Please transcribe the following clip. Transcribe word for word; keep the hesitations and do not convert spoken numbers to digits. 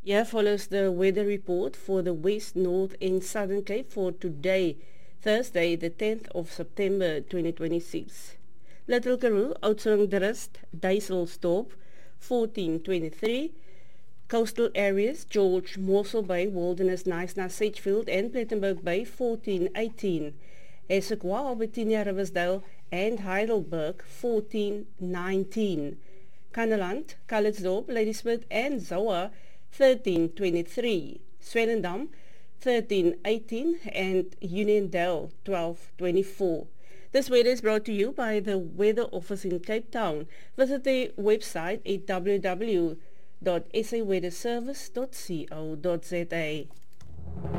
Here follows the weather report for the West, North and Southern Cape for today, Thursday, the tenth of September twenty twenty-six. Little Karoo, Oudtshoorn-Drist, Duiselsdorp, fourteen twenty-three. Coastal areas, George, Morsel Bay, Wilderness, Knysna, Sedgefield and Plettenberg Bay, fourteen eighteen. Essequa, Albertina, Riversdale and Heidelberg, fourteen nineteen. Kannaland, Calitzdorp, Ladysmith and Zoa, thirteen twenty-three. Swellendam, thirteen eighteen and Uniondale, twelve twenty-four. This weather is brought to you by the Weather Office in Cape Town. Visit their website at w w w dot s a weather service dot co dot za.